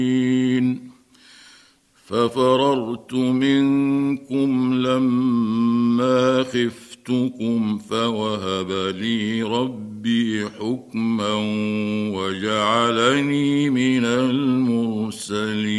ففررت منكم لما خفتكم فوهب لي ربي حكما وجعلني من المرسلين.